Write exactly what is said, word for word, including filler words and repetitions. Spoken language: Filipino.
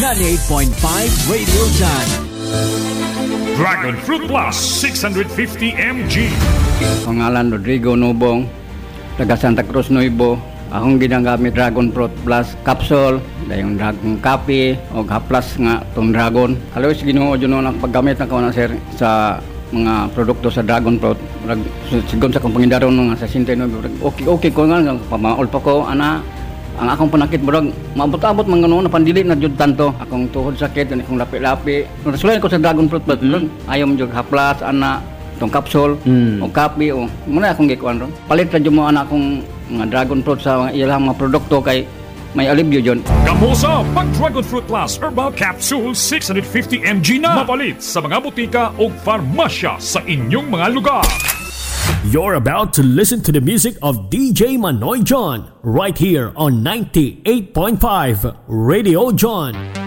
ninety-eight point five Radio John. Dragon Fruit Plus six hundred fifty milligrams. Pangalan Rodrigo Nubong, taga Santa Cruz Nuevo. Akong ginagamit Dragon Fruit Plus capsule, dayong dragon coffee o haplas nga tong dragon. Halos Ginoo jud ang paggamit na ko na sir sa mga produkto sa Dragon Fruit. Sigon sa akong pangindaron nga sa sinteno, okay okay ko nga pamaol pa ko ana. Ang akong panakit murag maabot-abot man ngano na pandili na jud tanto. Akong tuhod sakit ani akong lapi-lapi. Nasulan ko sa Dragon Fruit Plus. Mm. Ayaw mo jud haplas ana tong capsule mm. o coffee o muna akong gikuan ron. Palit ra jud mo ana akong mga Dragon Fruit sa ilang mga produkto kay may alibyo dyan. Gamosa pag Dragon Fruit Plus Herbal Capsule six hundred fifty milligrams na mapalit sa mga butika o farmasya sa inyong mga lugar. You're about to listen to the music of D J Manoy John right here on ninety-eight point five Radio John.